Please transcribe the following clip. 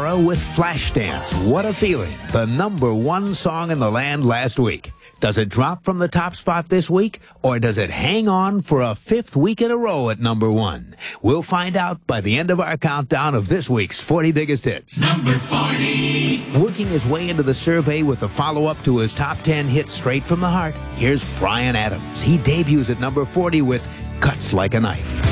Sarah with Flashdance. What a feeling. The #1 song in the land last week. Does it drop from the top spot this week, or does it hang on for a 5th week in a row at #1? We'll find out by the end of our countdown of this week's 40 biggest hits. Number 40. Working his way into the survey with the follow-up to his top 10 hits straight from the heart, here's Bryan Adams. He debuts at number 40 with Cuts Like a Knife.